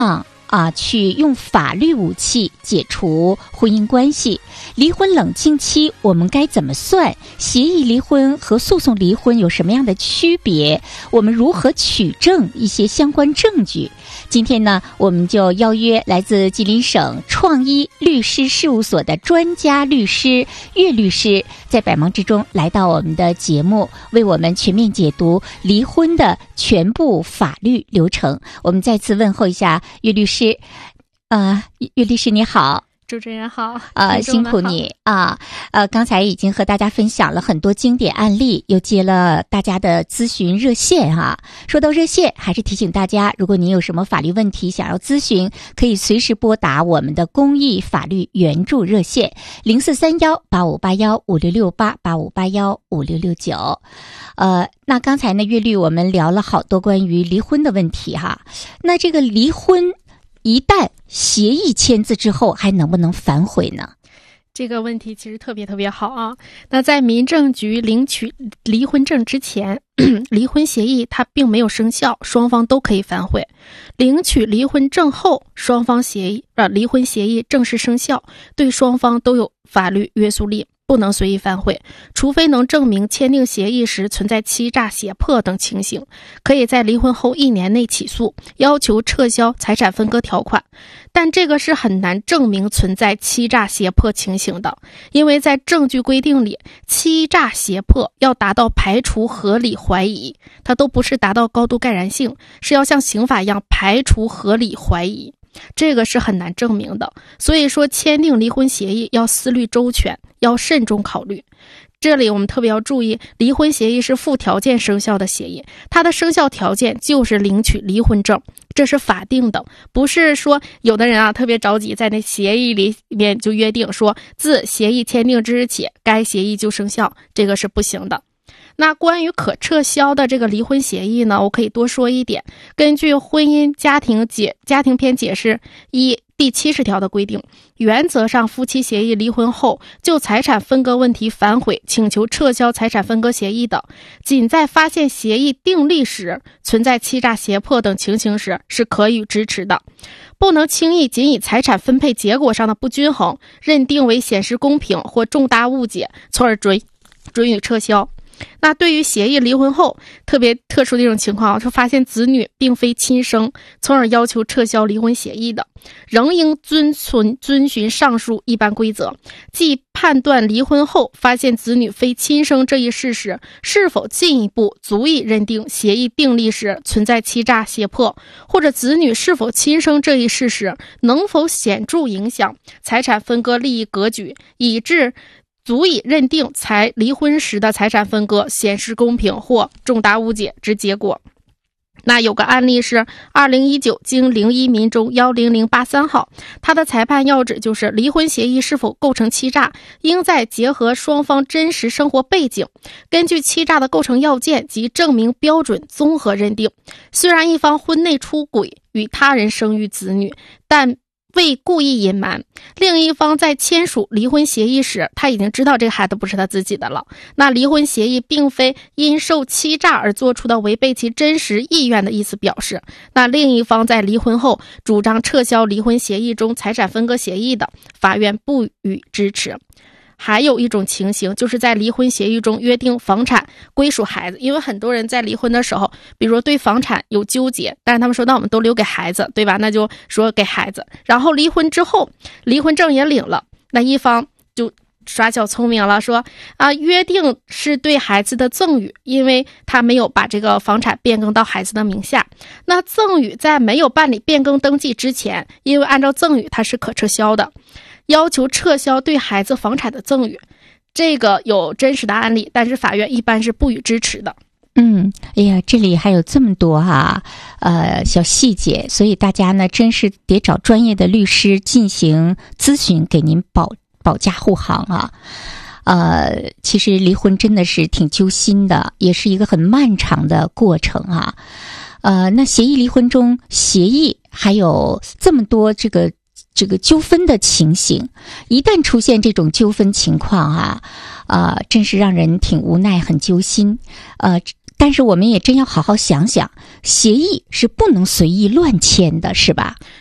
去用法律武器解除婚姻关系。离婚冷静期我们该怎么算？协议离婚和诉讼离婚有什么样的区别？我们如何取证一些相关证据？今天呢，我们就邀约来自吉林省创一律师事务所的专家律师岳律师，在百忙之中来到我们的节目，为我们全面解读离婚的全部法律流程。我们再次问候一下岳律师。岳律师你好。 主持人好， 辛苦你啊！刚才已经和大家分享了很多经典案例，又接了大家的咨询热线哈。说到热线，还是提醒大家，如果您有什么法律问题想要咨询，可以随时拨打我们的公益法律援助热线04318581566885815669。那刚才呢，岳律我们聊了好多关于离婚的问题哈。那这个离婚一旦协议签字之后，还能不能反悔呢？ 这个问题其实特别好啊。那在民政局领取离婚证之前，离婚协议它并没有生效，双方都可以反悔。领取离婚证后，双方离婚协议正式生效，对双方都有法律约束力，不能随意反悔，除非能证明签订协议时存在欺诈、胁迫等情形，可以在离婚后1年内起诉，要求撤销财产分割条款。但这个是很难证明存在欺诈、胁迫情形的，因为在证据规定里，欺诈、胁迫要达到排除合理怀疑，它都不是达到高度盖然性，是要像刑法一样排除合理怀疑。这个是很难证明的，所以说签订离婚协议要思虑周全，要慎重考虑。这里我们特别要注意，离婚协议是附条件生效的协议，它的生效条件就是领取离婚证，这是法定的，不是说有的人特别着急，在那协议里面就约定说自协议签订之日起，该协议就生效，这个是不行的。那关于可撤销的这个离婚协议呢，我可以多说一点。根据婚姻家庭篇解释第70条的规定，原则上夫妻协议离婚后就财产分割问题反悔请求撤销财产分割协议的，仅在发现协议订立时存在欺诈、胁迫等情形时是可以支持的，不能轻易仅以财产分配结果上的不均衡认定为显示公平或重大误解，从而准予撤销。那对于协议离婚后特别特殊的一种情况，说发现子女并非亲生，从而要求撤销离婚协议的，仍应遵循上述一般规则，即判断离婚后发现子女非亲生这一事实是否进一步足以认定协议订立时存在欺诈、胁迫，或者子女是否亲生这一事实能否显著影响财产分割利益格局，以致足以认定离婚时的财产分割显示公平或重大误解之结果。那有个案例是2019经01民中10083号，它的裁判要旨就是离婚协议是否构成欺诈，应在结合双方真实生活背景，根据欺诈的构成要件及证明标准综合认定。虽然一方婚内出轨与他人生育子女，但未故意隐瞒，另一方在签署离婚协议时，他已经知道这个孩子不是他自己的了。那离婚协议并非因受欺诈而做出的违背其真实意愿的意思表示。那另一方在离婚后主张撤销离婚协议中财产分割协议的，法院不予支持。还有一种情形，就是在离婚协议中约定房产归属孩子，因为很多人在离婚的时候，比如说对房产有纠结，但是他们说那我们都留给孩子，对吧？那就说给孩子，然后离婚之后离婚证也领了，那一方就耍小聪明了，说约定是对孩子的赠与，因为他没有把这个房产变更到孩子的名下。那赠与在没有办理变更登记之前，因为按照赠与它是可撤销的，要求撤销对孩子房产的赠与，这个有真实的案例，但是法院一般是不予支持的。 哎呀，这里还有这么多小细节，所以大家呢真是得找专业的律师进行咨询，给您保驾护航啊。其实离婚真的是挺揪心的，也是一个很漫长的过程啊。那协议离婚中，协议还有这么多这个纠纷的情形，一旦出现这种纠纷情况真是让人挺无奈，很揪心。 但是我们也真要好好想想，协议是不能随意乱签的，是吧？